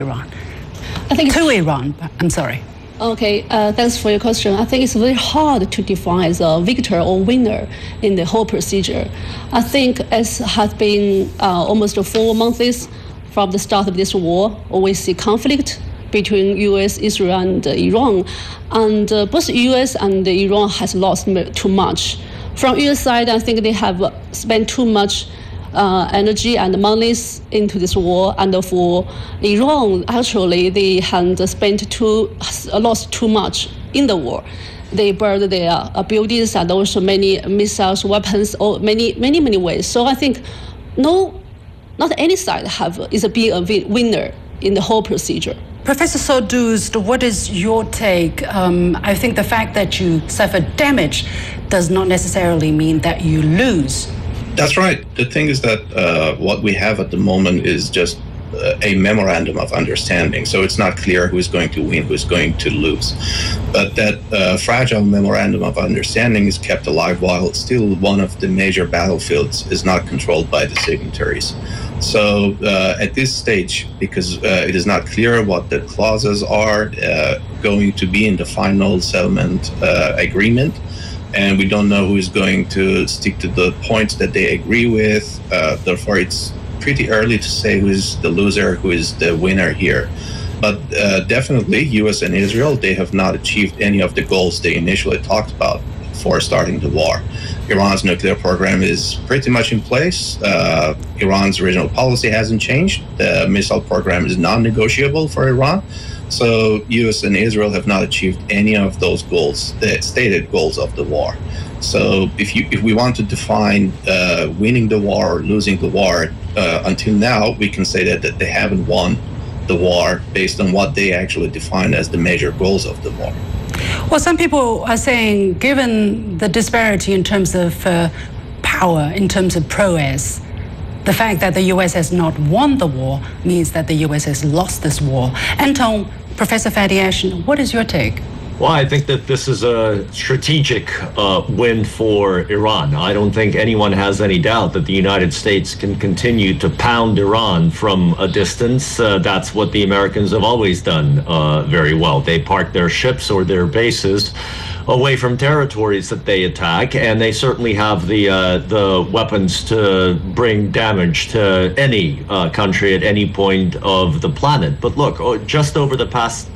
Iran? I think To Iran, I'm sorry. Okay, thanks for your question. I think it's very hard to define as a victor or winner in the whole procedure. I think as has been almost 4 months from the start of this war, we see conflict between U.S., Israel, and Iran, and both U.S. and Iran has lost too much. From U.S. side, I think they have spent too much energy and monies into this war, and for Iran, actually, they had lost too much in the war. They burned their buildings and also many missiles, weapons, or many ways. So I think not any side is being a winner in the whole procedure. Professor Sodus, what is your take? I think the fact that you suffered damage does not necessarily mean that you lose. That's right. The thing is that what we have at the moment is just a memorandum of understanding. So it's not clear who is going to win, who is going to lose. But that fragile memorandum of understanding is kept alive while still one of the major battlefields is not controlled by the signatories. So at this stage, because it is not clear what the clauses are going to be in the final settlement agreement, and we don't know who is going to stick to the points that they agree with. Therefore, it's pretty early to say who is the loser, who is the winner here. But definitely, U.S. and Israel, they have not achieved any of the goals they initially talked about for starting the war. Iran's nuclear program is pretty much in place. Iran's original policy hasn't changed. The missile program is non-negotiable for Iran. So U.S. and Israel have not achieved any of those goals, the stated goals of the war. So if we want to define winning the war or losing the war, until now, we can say that they haven't won the war based on what they actually define as the major goals of the war. Well, some people are saying, given the disparity in terms of power, in terms of prowess, the fact that the U.S. has not won the war means that the U.S. has lost this war. Anton, Professor Fatty Ashton, what is your take? Well, I think that this is a strategic win for Iran. I don't think anyone has any doubt that the United States can continue to pound Iran from a distance. That's what the Americans have always done very well. They park their ships or their bases away from territories that they attack, and they certainly have the weapons to bring damage to any country at any point of the planet. But look, just over the past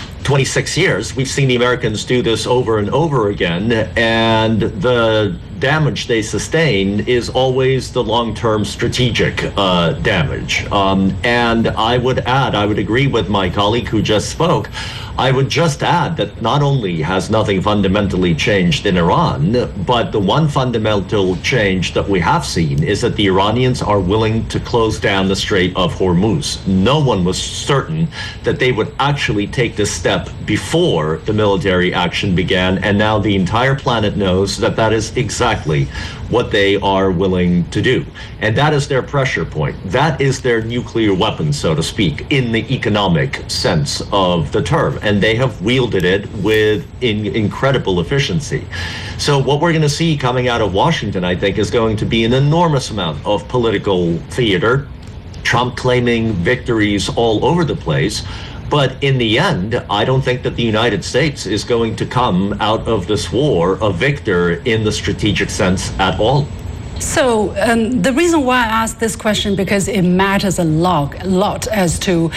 26 years, we've seen the Americans do this over and over again, and the damage they sustain is always the long-term strategic damage. And I would agree with my colleague who just spoke. I would just add that not only has nothing fundamentally changed in Iran, but the one fundamental change that we have seen is that the Iranians are willing to close down the Strait of Hormuz. No one was certain that they would actually take this step before the military action began, and now the entire planet knows that that is exactly what they are willing to do. And that is their pressure point. That is their nuclear weapon, so to speak, in the economic sense of the term. And they have wielded it with incredible efficiency. So what we're going to see coming out of Washington, I think, is going to be an enormous amount of political theater, Trump claiming victories all over the place. But in the end, I don't think that the United States is going to come out of this war a victor in the strategic sense at all. So the reason why I asked this question, because it matters a lot as to,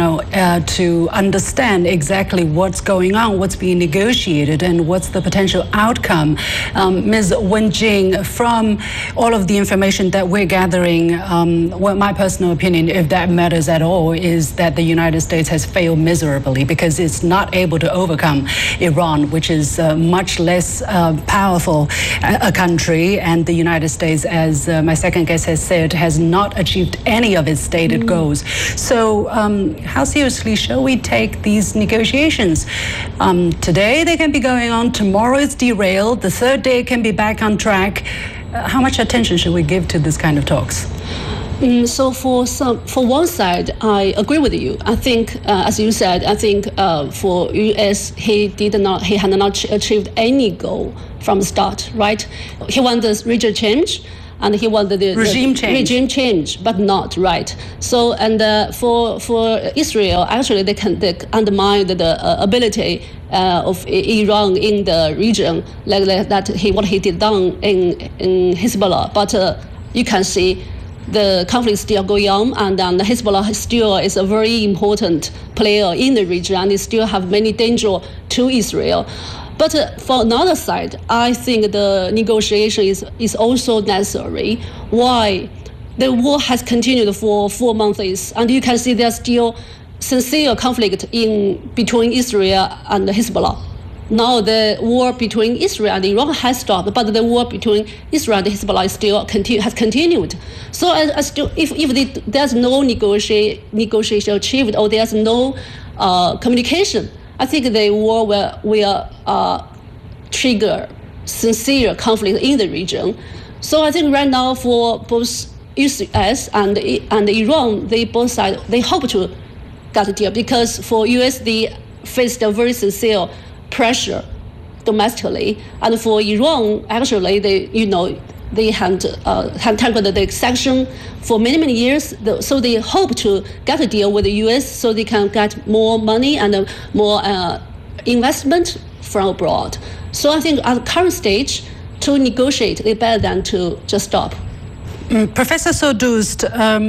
to understand exactly what's going on, what's being negotiated, and what's the potential outcome. Ms. Wen Jing, from all of the information that we're gathering, well, my personal opinion, if that matters at all, is that the United States has failed miserably because it's not able to overcome Iran, which is much less powerful a country, and the United States, as my second guest has said, has not achieved any of its stated goals. So how seriously shall we take these negotiations? Today they can be going on, tomorrow it's derailed, the third day can be back on track. How much attention should we give to this kind of talks? So for one side, I agree with you. I think, as you said, I think for U.S. he had not achieved any goal from the start, right? He wants this regional change, and he wanted the regime change, but not right. So, and for Israel, actually, they undermine the ability of Iran in the region, like that what he did done in Hezbollah. But you can see the conflict is still going on, and the Hezbollah still is a very important player in the region, and it still have many danger to Israel. But for another side, I think the negotiation is also necessary. Why? The war has continued for 4 months, and you can see there's still sincere conflict between Israel and Hezbollah. Now the war between Israel and Iran has stopped, but the war between Israel and Hezbollah is still has continued. So if there's no negotiation achieved, or there's no communication, I think the war will trigger sincere conflict in the region. So I think right now for both US and Iran, they both sides, they hope to get a deal, because for US they faced a very sincere pressure domestically, and for Iran, actually they had tackled the sanction for many years. So they hope to get a deal with the US so they can get more money and more investment from abroad. So I think at the current stage, to negotiate is better than to just stop. Professor Sodust,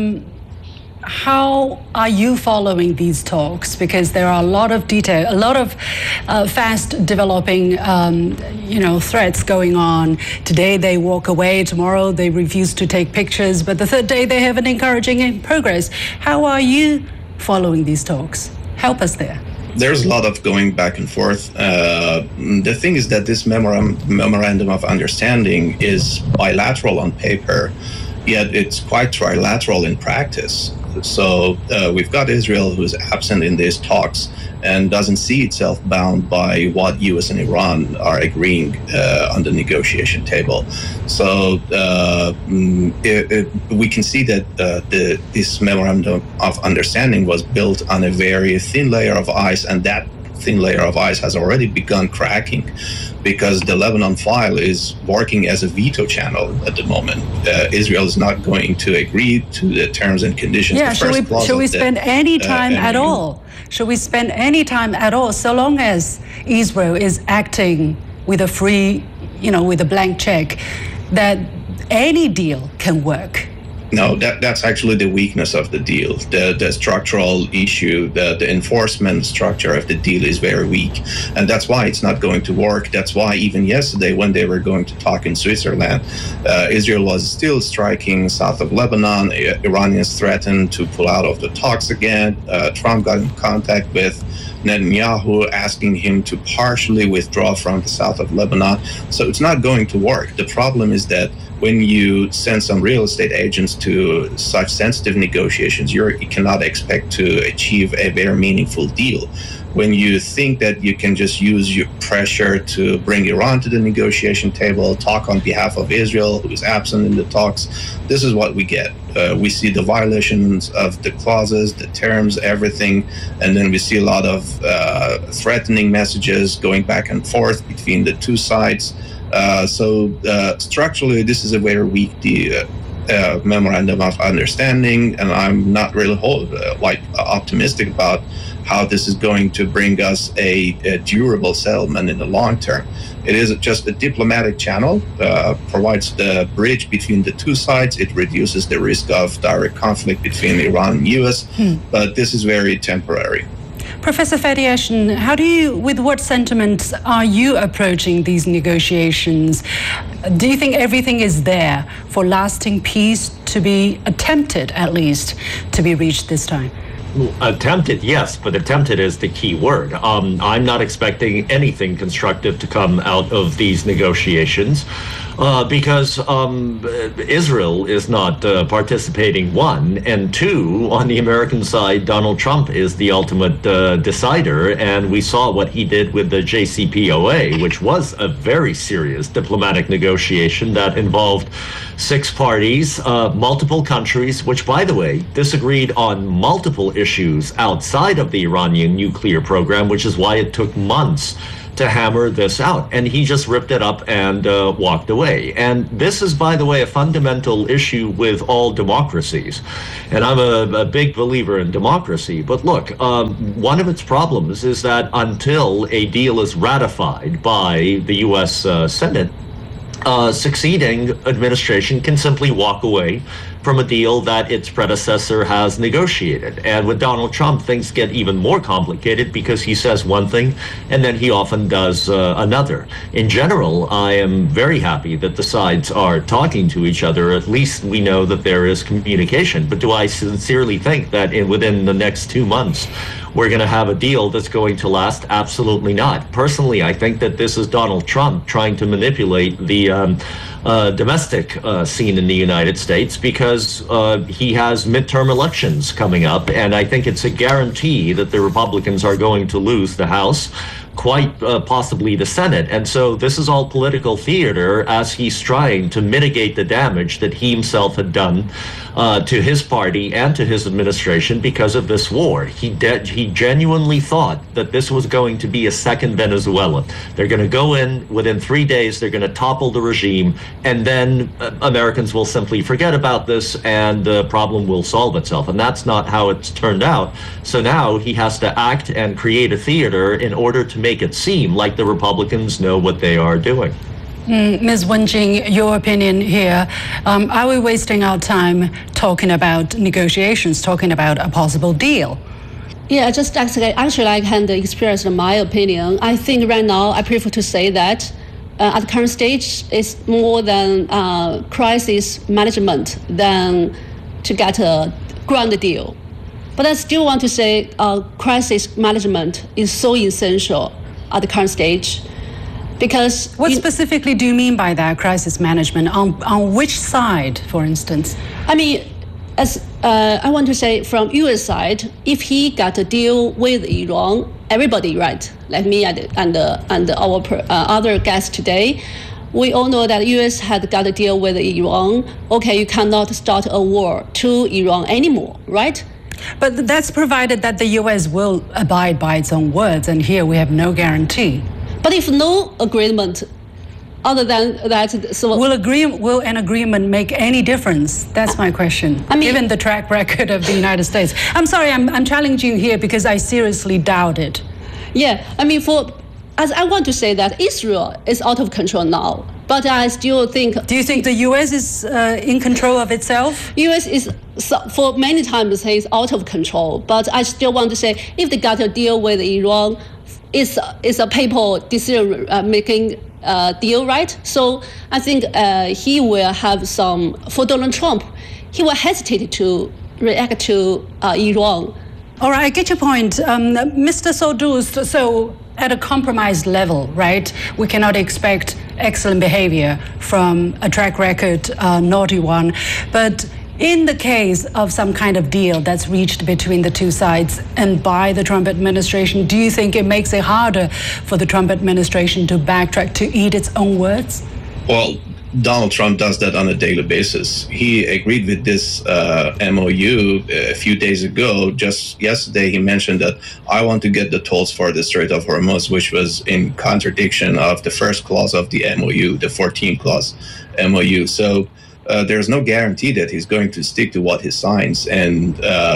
how are you following these talks? Because there are a lot of detail, a lot of fast developing, threats going on. Today they walk away, tomorrow they refuse to take pictures, but the third day they have an encouraging progress. How are you following these talks? Help us there. There's a lot of going back and forth. The thing is that this memorandum of understanding is bilateral on paper, yet it's quite trilateral in practice. So we've got Israel, who's absent in these talks and doesn't see itself bound by what US and Iran are agreeing on the negotiation table. So we can see that this memorandum of understanding was built on a very thin layer of ice, and that thin layer of ice has already begun cracking, because the Lebanon file is working as a veto channel at the moment. Israel is not going to agree to the terms and conditions. Yeah, should we spend any time at all? Should we spend any time at all, so long as Israel is acting with a free, with a blank check, that any deal can work? No, that's actually the weakness of the deal. The structural issue, the enforcement structure of the deal is very weak. And that's why it's not going to work. That's why even yesterday, when they were going to talk in Switzerland, Israel was still striking south of Lebanon. Iranians threatened to pull out of the talks again. Trump got in contact with Netanyahu, asking him to partially withdraw from the south of Lebanon. So it's not going to work. The problem is that when you send some real estate agents to such sensitive negotiations, you cannot expect to achieve a very meaningful deal. When you think that you can just use your pressure to bring Iran to the negotiation table, talk on behalf of Israel, who is absent in the talks, this is what we get. We see the violations of the clauses, the terms, everything, and then we see a lot of threatening messages going back and forth between the two sides. So structurally, this is a very weak memorandum of understanding, and I'm not really optimistic about how this is going to bring us a durable settlement in the long term. It is just a diplomatic channel, provides the bridge between the two sides. It reduces the risk of direct conflict between Iran and US, but this is very temporary. Professor Fadi Ashton, with what sentiments are you approaching these negotiations? Do you think everything is there for lasting peace to be attempted, at least, to be reached this time? Attempted, yes, but attempted is the key word. I'm not expecting anything constructive to come out of these negotiations because Israel is not participating, one, and two, on the American side, Donald Trump is the ultimate decider, and we saw what he did with the JCPOA, which was a very serious diplomatic negotiation that involved 6 parties, multiple countries, which, by the way, disagreed on multiple issues outside of the Iranian nuclear program, which is why it took months to hammer this out. And he just ripped it up and walked away. And this is, by the way, a fundamental issue with all democracies. And I'm a big believer in democracy. But look, one of its problems is that until a deal is ratified by the U.S. Senate, succeeding administration can simply walk away from a deal that its predecessor has negotiated. And with Donald Trump, things get even more complicated because he says one thing and then he often does another. In general, I am very happy that the sides are talking to each other. At least we know that there is communication. But do I sincerely think that within the next 2 months, we're going to have a deal that's going to last? Absolutely not. Personally, I think that this is Donald Trump trying to manipulate the domestic scene in the United States because he has midterm elections coming up, and I think it's a guarantee that the Republicans are going to lose the House, quite possibly the Senate. And so this is all political theater as he's trying to mitigate the damage that he himself had done to his party and to his administration because of this war. He genuinely thought that this was going to be a second Venezuela. They're going to go in within 3 days, they're going to topple the regime, and then Americans will simply forget about this and the problem will solve itself. And that's not how it's turned out. So now he has to act and create a theater in order to make it seem like the Republicans know what they are doing. Ms. Wenjing, your opinion here. Are we wasting our time talking about negotiations, talking about a possible deal? Yeah, just actually I can express my opinion. I think right now I prefer to say that at the current stage, it's more than crisis management than to get a grand deal. But I still want to say crisis management is so essential at the current stage. Because what specifically do you mean by that, crisis management? On which side, for instance? I mean, as I want to say from U.S. side, if he got a deal with Iran, everybody, right, like me and our other guests today, we all know that U.S. had got a deal with Iran. Okay, you cannot start a war to Iran anymore, right? But that's provided that the U.S. will abide by its own words, and here we have no guarantee. But if no agreement, other than that, so will an agreement make any difference? That's my question. I mean, given the track record of the United States, I'm sorry, I'm challenging you here because I seriously doubt it. Yeah, I mean, as I want to say that Israel is out of control now, but I still think. Do you think the U.S. is in control of itself? U.S. is for many times is out of control, but I still want to say if they got a deal with Iran. It's a people decision making deal, right? So I think he will have some, for Donald Trump, he will hesitate to react to Iran. All right, I get your point. Mr. Soldus, so at a compromised level, right, we cannot expect excellent behavior from a track record naughty one, but in the case of some kind of deal that's reached between the two sides and by the Trump administration, do you think it makes it harder for the Trump administration to backtrack, to eat its own words? Well, Donald Trump does that on a daily basis. He agreed with this MOU a few days ago. Just yesterday, he mentioned that I want to get the tolls for the Strait of Hormuz, which was in contradiction of the first clause of the MOU, the 14th clause MOU. So there's no guarantee that he's going to stick to what he signs, and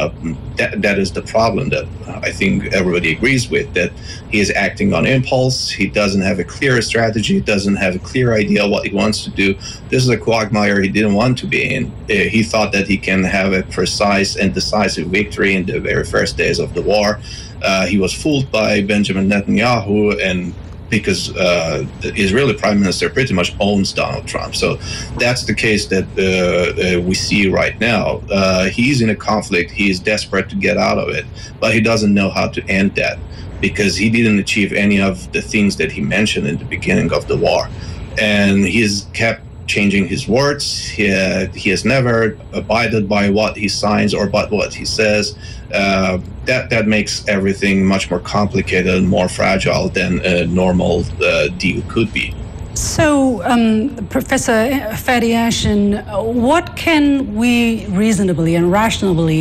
that is the problem that I think everybody agrees with, that he is acting on impulse. He doesn't have a clear strategy, doesn't have a clear idea what he wants to do. This is a quagmire he didn't want to be in. He thought that he can have a precise and decisive victory in the very first days of the war. He was fooled by Benjamin Netanyahu, and because the Israeli prime minister pretty much owns Donald Trump. So that's the case that we see right now. He's in a conflict. He is desperate to get out of it, but he doesn't know how to end that because he didn't achieve any of the things that he mentioned in the beginning of the war. And he's kept changing his words. He has never abided by what he signs or by what he says. That makes everything much more complicated and more fragile than a normal deal could be. So, Professor Fadiashin, what can we reasonably and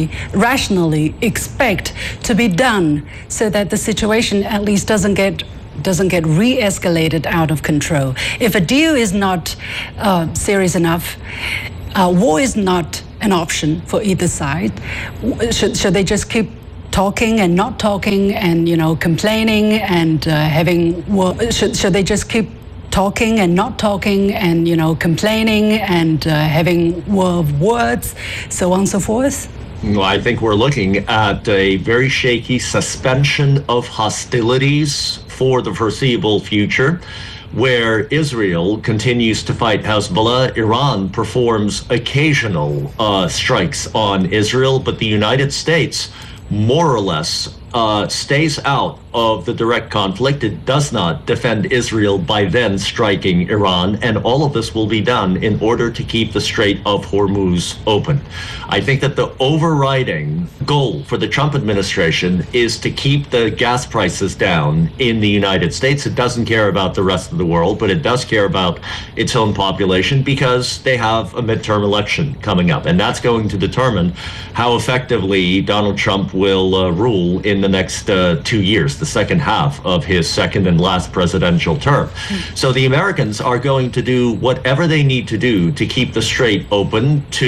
rationally expect to be done so that the situation at least doesn't get doesn't get re-escalated out of control. If a deal is not serious enough, war is not an option for either side. Should they just keep talking and not talking and, complaining and having war? Should they just keep talking and not talking and, complaining and having war of words, so on and so forth? Well, I think we're looking at a very shaky suspension of hostilities for the foreseeable future, where Israel continues to fight Hezbollah. Iran performs occasional strikes on Israel, but the United States more or less stays out of the direct conflict. It does not defend Israel by then striking Iran, and all of this will be done in order to keep the Strait of Hormuz open. I think that the overriding goal for the Trump administration is to keep the gas prices down in the United States. It doesn't care about the rest of the world, but it does care about its own population because they have a midterm election coming up, and that's going to determine how effectively Donald Trump will rule in the next 2 years, the second half of his second and last presidential term. So the Americans are going to do whatever they need to do to keep the strait open, to